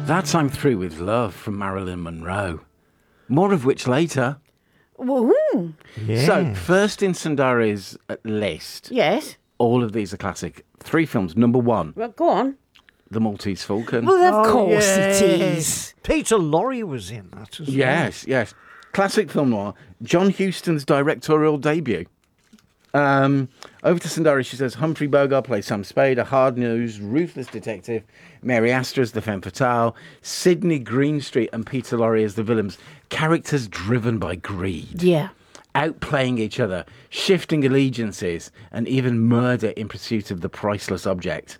That's I'm Through With Love from Marilyn Monroe. More of which later. Woohoo! Yes. So, first in Sundari's list, Yes. all of these are classic. 3 films. Number 1, Well, go on. The Maltese Falcon. Well, of course it is. Peter Lorre was in that as well. Yes. Classic film noir. John Huston's directorial debut. Over to Sundari, she says, Humphrey Bogart plays Sam Spade, a hard-nosed, ruthless detective. Mary Astor as the femme fatale. Sidney Greenstreet and Peter Lorre as the villains. Characters driven by greed. Yeah. Outplaying each other, shifting allegiances, and even murder in pursuit of the priceless object.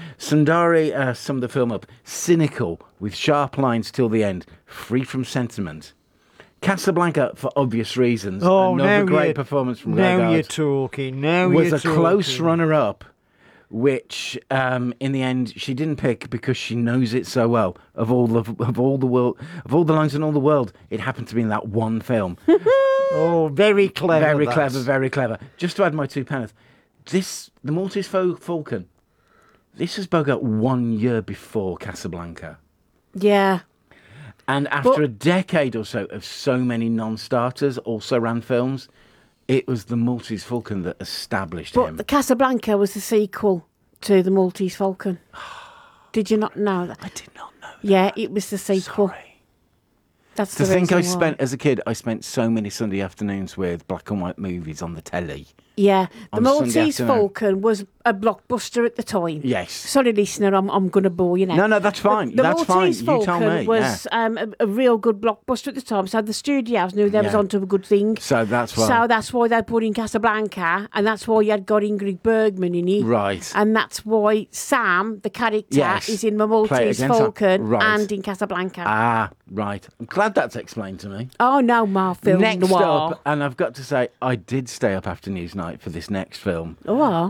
Sundari summed the film up cynical, with sharp lines till the end, free from sentiment. Casablanca, for obvious reasons, another great performance from Now Bogart, you're talking. Now was you're a talking. close runner-up, which in the end she didn't pick because she knows it so well. Of all the lines in all the world, it happened to be in that one film. Oh, very clever. Very clever. Just to add my 2 pence, the Maltese Falcon. This was Bogart 1 year before Casablanca. Yeah. And after a decade or so of so many non-starters also ran films, it was the Maltese Falcon that established him. But the Casablanca was the sequel to the Maltese Falcon. Did you not know that? I did not know that. Yeah, it was the sequel. Sorry. That's To the think reason why. as a kid, I spent so many Sunday afternoons with black and white movies on the telly. Yeah, the On Sunday Maltese afternoon. Falcon was a blockbuster at the time. Yes. Sorry, listener, I'm going to bore you now. No, that's fine. The That's fine. Maltese You tell Falcon me, was a real good blockbuster at the time. So the studios knew they was Yeah. onto a good thing. So that's why. So that's why they put in Casablanca, and that's why you had got Ingrid Bergman in it. Right. And that's why Sam, the character, Yes. is in the Play it Maltese again, Sam. Falcon Right. and in Casablanca. Ah, right. I'm glad that's explained to me. Oh no, my film Next noir. up, and I've got to say, I did stay up after Newsnight for this next film. Oh,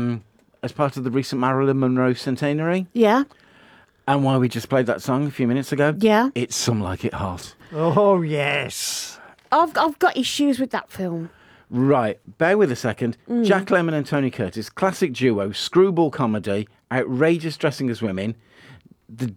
As part of the recent Marilyn Monroe centenary. yeah. And why we just played that song a few minutes ago. Yeah. It's Some Like It Hot. Oh, yes. I've got issues with that film. Right, bear with a second. Jack Lemmon and Tony Curtis, classic duo, screwball comedy, outrageous dressing as women. The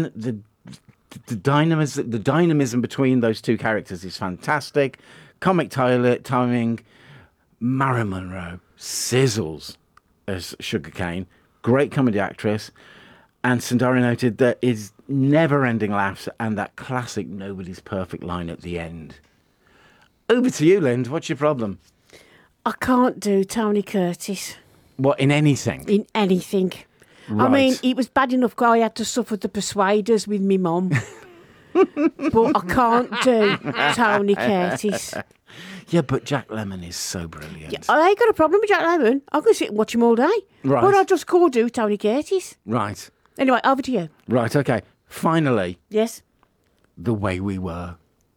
dynamism between those two characters is fantastic. Comic timing. Marilyn Monroe sizzles as Sugarcane. Great comedy actress. And Sundari noted there is never-ending laughs and that classic nobody's perfect line at the end. Over to you, Lind. What's your problem? I can't do Tony Curtis What, in anything? in anything. I Right. mean, it was bad enough I had to suffer the Persuaders with me mum. But I can't do Tony Curtis. Yeah, but Jack Lemmon is so brilliant. I ain't got a problem with Jack Lemmon. I can sit and watch him all day. Right. But I just can't do Tony Curtis. Right. Anyway, over to you. Right, okay. Finally, Yes? The Way We Were.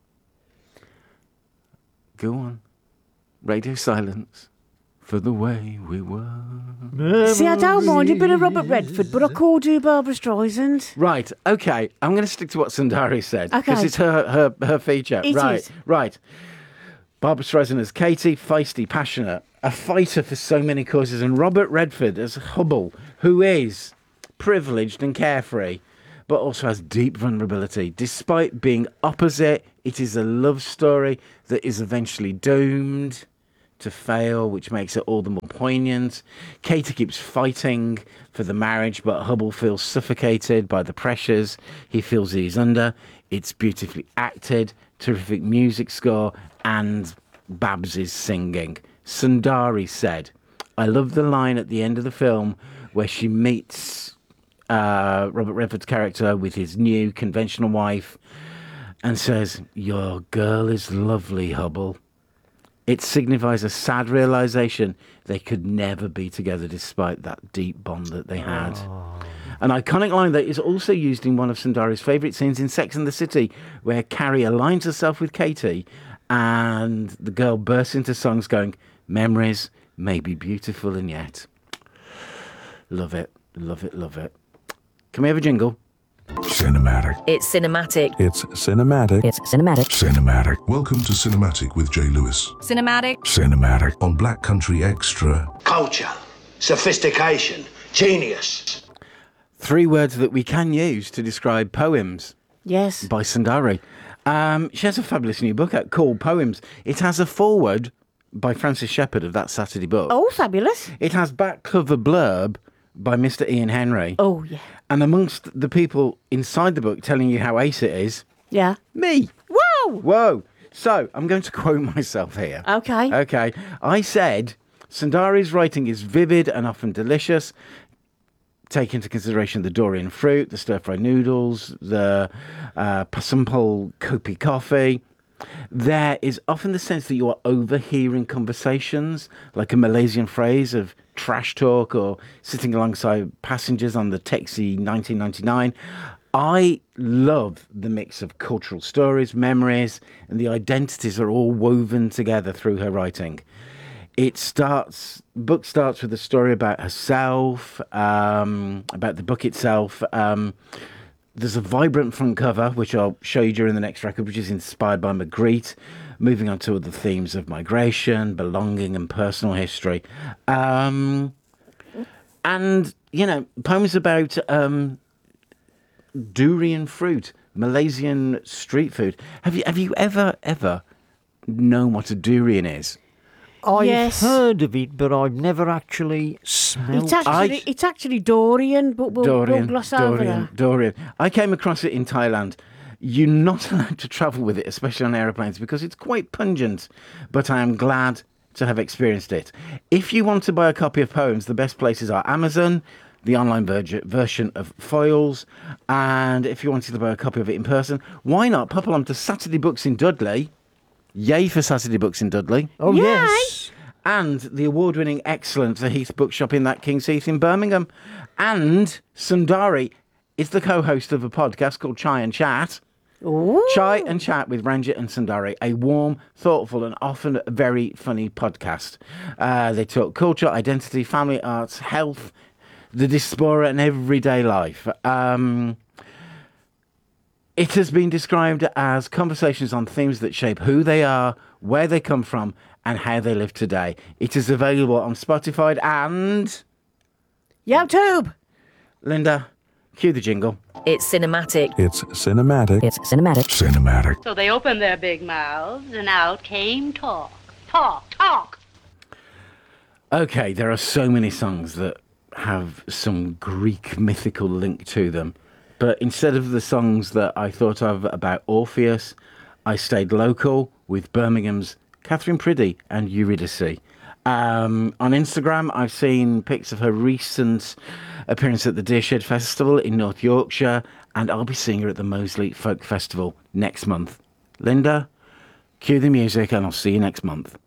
Go on. Radio silence for The Way We Were. See, I don't mind a bit of Robert Redford, but I can't do Barbara Streisand. Right, okay. I'm going to stick to what Sundari said. Because Okay. it's her feature. It right, is. right. Barbara Streisand as Katie, feisty, passionate, a fighter for so many causes, and Robert Redford as Hubble, who is privileged and carefree, but also has deep vulnerability. Despite being opposite, it is a love story that is eventually doomed to fail, which makes it all the more poignant. Katie keeps fighting for the marriage, but Hubble feels suffocated by the pressures he feels he's under. It's beautifully acted, terrific music score, and Babs' singing. Sundari said, I love the line at the end of the film where she meets Robert Redford's character with his new conventional wife and says, your girl is lovely, Hubble. It signifies a sad realization they could never be together despite that deep bond that they had. An iconic line that is also used in one of Sundari's favourite scenes in Sex and the City, where Carrie aligns herself with Katie and the girl bursts into songs going, memories may be beautiful and yet. Love it, love it, love it. Can we have a jingle? Cinematic. It's cinematic. It's cinematic. It's cinematic. Cinematic. Welcome to Cinematic with Jay Lewis. Cinematic. Cinematic. On Black Country Extra. Culture, sophistication, genius. 3 words that we can use to describe poems Yes. by Sundari. She has a fabulous new book out called Poems. It has a foreword by Francis Shepherd of That Saturday Book. Oh, fabulous. It has back cover blurb by Mr. Ian Henry. Oh, yeah. And amongst the people inside the book telling you how ace it is, Yeah. me. Whoa! Whoa. So I'm going to quote myself here. Okay. Okay. I said, Sundari's writing is vivid and often delicious. Take into consideration the durian fruit, the stir-fried noodles, the pasampal kopi coffee. There is often the sense that you are overhearing conversations, like a Malaysian phrase of trash talk or sitting alongside passengers on the Taxi 1999. I love the mix of cultural stories, memories, and the identities are all woven together through her writing. Book starts with a story about herself, about the book itself. There's a vibrant front cover, which I'll show you during the next record, which is inspired by Magritte, moving on to other themes of migration, belonging, and personal history. And, poems about durian fruit, Malaysian street food. Have you ever known what a durian is? I've Yes. heard of it, but I've never actually smelled It's actually Dorian, but we'll gloss over that. Dorian. I came across it in Thailand. You're not allowed to travel with it, especially on aeroplanes, because it's quite pungent. But I am glad to have experienced it. If you want to buy a copy of Poems, the best places are Amazon, the online version of Foils, and if you wanted to buy a copy of it in person, why not pop along to Saturday Books in Dudley? Yay for Saturday Books in Dudley. Oh, Yay. yes. And the award-winning excellent The Heath Bookshop in that King's Heath in Birmingham. And Sundari is the co-host of a podcast called Chai and Chat. Ooh. Chai and Chat with Ranjit and Sundari, a warm, thoughtful and often very funny podcast. They talk culture, identity, family, arts, health, the diaspora and everyday life. It has been described as conversations on themes that shape who they are, where they come from, and how they live today. It is available on Spotify and... YouTube. Linda, cue the jingle. It's cinematic. It's cinematic. It's cinematic. Cinematic. So they opened their big mouths, and out came talk. Talk, talk. Okay, there are so many songs that have some Greek mythical link to them. But instead of the songs that I thought of about Orpheus, I stayed local with Birmingham's Catherine Priddy and Eurydice. On Instagram, I've seen pics of her recent appearance at the Deershed Festival in North Yorkshire, and I'll be seeing her at the Moseley Folk Festival next month. Linda, cue the music and I'll see you next month.